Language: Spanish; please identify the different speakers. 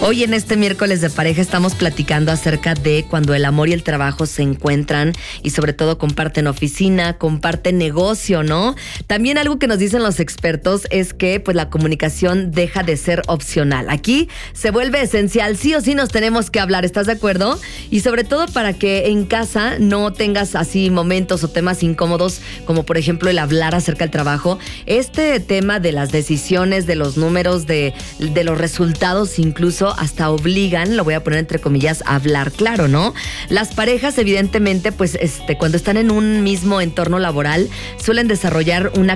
Speaker 1: Hoy en este miércoles de pareja estamos platicando acerca de cuando el amor y el trabajo se encuentran y sobre todo comparten oficina, comparten negocio, ¿no? También algo que nos dicen los expertos es que pues la comunicación deja de ser opcional. Aquí se vuelve esencial, sí o sí nos tenemos que hablar, ¿estás de acuerdo? Y sobre todo para que en casa no tengas así momentos o temas incómodos como por ejemplo el hablar acerca del trabajo. Este tema de las decisiones, de los números, de los resultados incluso hasta obligan, lo voy a poner entre comillas, a hablar claro, ¿no? Las parejas evidentemente pues cuando están en un mismo entorno laboral suelen desarrollar una